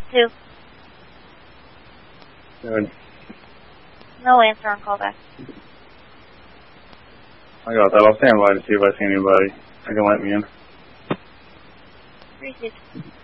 Who? Good. No answer on callback. I got that. I'll stand by to see if I see anybody. I can let me in. Received.